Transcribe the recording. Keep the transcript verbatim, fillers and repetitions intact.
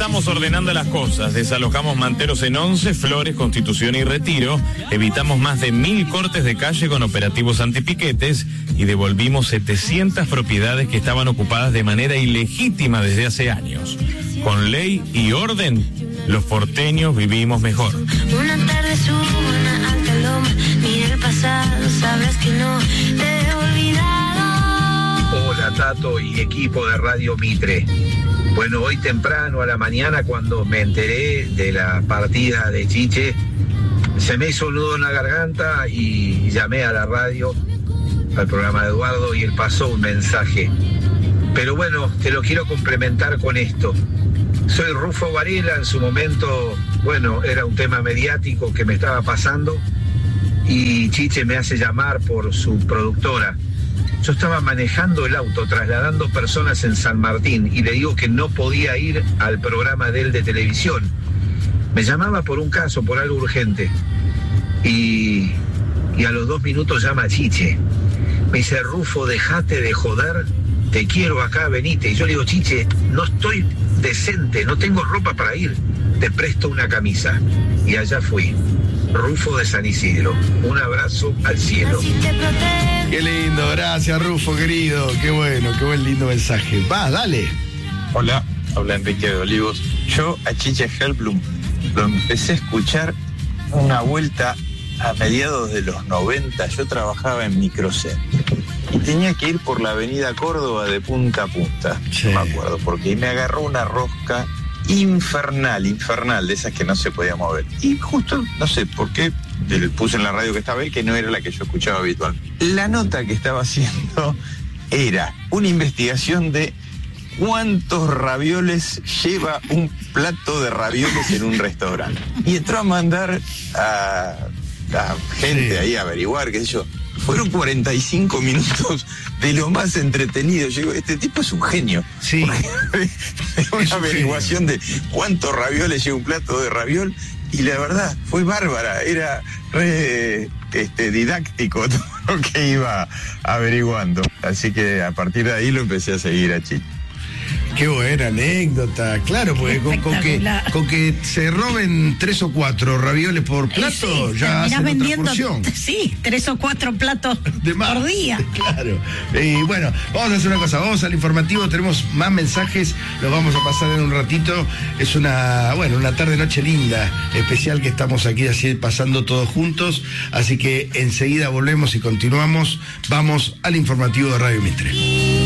estamos ordenando las cosas. Desalojamos manteros en Once, Flores, Constitución y Retiro. Evitamos más de mil cortes de calle con operativos antipiquetes y devolvimos setecientas propiedades que estaban ocupadas de manera ilegítima desde hace años. Con ley y orden, los porteños vivimos mejor. Una tarde subo una alta loma, mira el pasado, sabes que no te he olvidado. Hola Tato y equipo de Radio Mitre. Bueno, hoy temprano a la mañana cuando me enteré de la partida de Chiche, se me hizo un nudo en la garganta y llamé a la radio, al programa de Eduardo, y él pasó un mensaje. Pero bueno, te lo quiero complementar con esto. Soy Rufo Varela, en su momento, bueno, era un tema mediático que me estaba pasando y Chiche me hace llamar por su productora. Yo estaba manejando el auto, trasladando personas en San Martín y le digo que no podía ir al programa de él de televisión. Me llamaba por un caso, por algo urgente y, y a los dos minutos llama Chiche. Me dice, Rufo, dejate de joder, te quiero acá, venite. Y yo le digo, Chiche, no estoy decente, no tengo ropa para ir, te presto una camisa. Y allá fui, Rufo de San Isidro. Un abrazo al cielo. Qué lindo, gracias Rufo, querido. Qué bueno, qué buen lindo mensaje. Va, dale. Hola, habla Enrique de Olivos. Yo a Chiche Helblum lo empecé a escuchar una vuelta a mediados de los noventa. Yo trabajaba en Microcentro y tenía que ir por la avenida Córdoba de punta a punta, sí. No me acuerdo, porque me agarró una rosca infernal, infernal, de esas que no se podía mover. Y justo, no sé por qué, le puse en la radio que estaba él, que no era la que yo escuchaba habitualmente. La nota que estaba haciendo era una investigación de cuántos ravioles lleva un plato de ravioles en un restaurante. Y entró a mandar a, a gente sí. ahí a averiguar, qué sé yo. Fueron cuarenta y cinco minutos de lo más entretenido. Yo digo, este tipo es un genio. Sí. Una averiguación de cuántos ravioles lleva un plato de raviol. Y la verdad, fue bárbara. Era re este, didáctico todo lo que iba averiguando. Así que a partir de ahí lo empecé a seguir a Chiche. Qué buena anécdota, claro, porque con, con, que, con que se roben tres o cuatro ravioles por plato, sí, ya hacen vendiendo, otra porción. Sí, tres o cuatro platos de más, por día. Claro. Y bueno, vamos a hacer una cosa, vamos al informativo, tenemos más mensajes, los vamos a pasar en un ratito. Es una, bueno, una tarde noche linda, especial que estamos aquí así pasando todos juntos, así que enseguida volvemos y continuamos. Vamos al informativo de Radio Mitre.